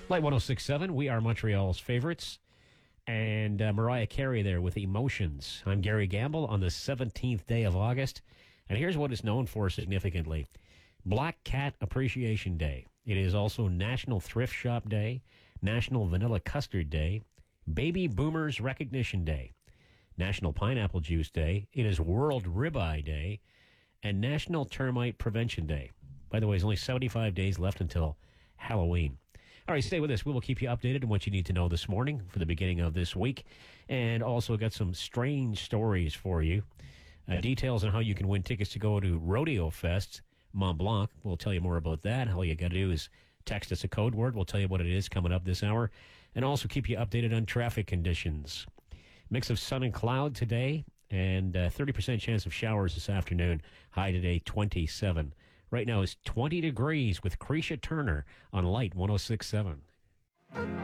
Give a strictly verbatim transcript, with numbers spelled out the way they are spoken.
Light one oh six point seven, we are Montreal's favorites. And uh, Mariah Carey there with Emotions. I'm Gary Gamble on the seventeenth day of August. And here's what it's known for significantly. Black Cat Appreciation Day. It is also National Thrift Shop Day, National Vanilla Custard Day, Baby Boomers Recognition Day, National Pineapple Juice Day. It is World Ribeye Day, and National Termite Prevention Day. By the way, there's only seventy-five days left until Halloween. All right, stay with us. We will keep you updated on what you need to know this morning for the beginning of this week, and also got some strange stories for you. Uh, details on how you can win tickets to go to Rodeo Fest Mont Blanc. We'll tell you more about that. All you got to do is text us a code word. We'll tell you what it is coming up this hour, and also keep you updated on traffic conditions. Mix of sun and cloud today, and uh, thirty percent chance of showers this afternoon. High today, twenty-seven. Right now is twenty degrees with Cretia Turner on Light one oh six point seven.